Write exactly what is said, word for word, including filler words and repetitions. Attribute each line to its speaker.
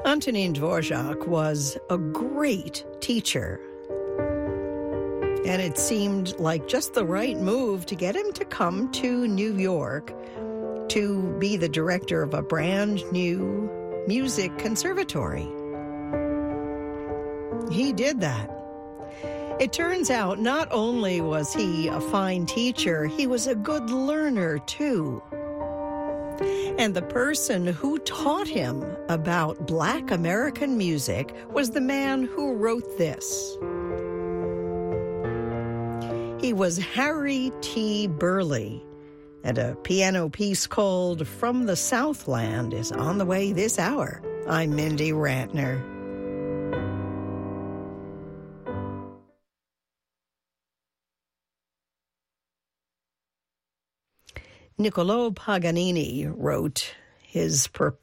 Speaker 1: Antonin Dvorak was a great teacher, and it seemed like just the right move to get him to come to New York to be the director of a brand new music conservatory. He did that. It turns out not only was he a fine teacher, he was a good learner too. And the person who taught him about Black American music was the man who wrote this. He was Harry T. Burleigh, and a piano piece called From the Southland is on the way this hour. I'm Mindy Rantner. Niccolò Paganini wrote his perpetual